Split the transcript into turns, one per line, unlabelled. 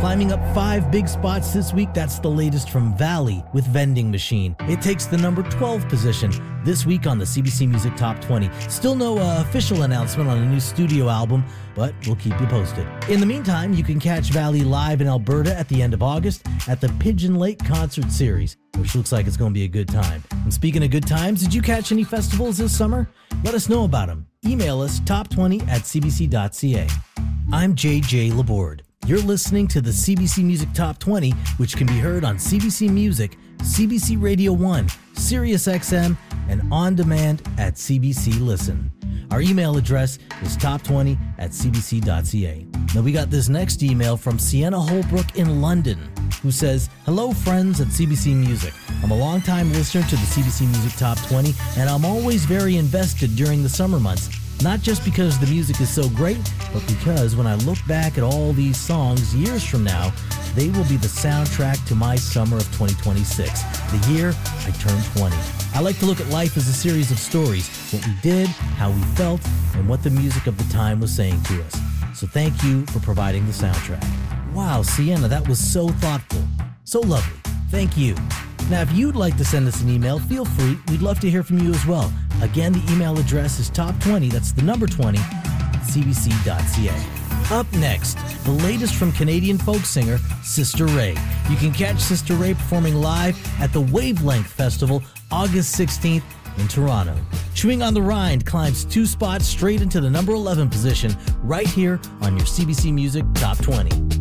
Climbing up 5 big spots this week, that's the latest from Valley with Vending Machine. It takes the number 12 position this week on the CBC Music Top 20. Still no official announcement on a new studio album, but we'll keep you posted. In the meantime, you can catch Valley live in Alberta at the end of August at the Pigeon Lake Concert Series, which looks like it's going to be a good time. And speaking of good times, did you catch any festivals this summer? Let us know about them. Email us top20@cbc.ca. I'm JJ Laborde. You're listening to the CBC Music Top 20, which can be heard on CBC Music, CBC Radio 1, Sirius XM, and on demand at CBC Listen. Our email address is top20@cbc.ca. Now we got this next email from Sienna Holbrook in London, who says, "Hello friends at CBC Music. I'm a longtime listener to the CBC Music Top 20, and I'm always very invested during the summer months. Not just because the music is so great, but because when I look back at all these songs years from now, they will be the soundtrack to my summer of 2026, the year I turned 20. I like to look at life as a series of stories, what we did, how we felt, and what the music of the time was saying to us. So thank you for providing the soundtrack." Wow, Sienna, that was so thoughtful. So lovely. Thank you. Now, if you'd like to send us an email, feel free. We'd love to hear from you as well. Again, the email address is top20, that's the number 20, cbc.ca. Up next, the latest from Canadian folk singer Sister Ray. You can catch Sister Ray performing live at the Wavelength Festival August 16th in Toronto. Chewing on the Rind climbs 2 spots straight into the number 11 position right here on your CBC Music Top 20.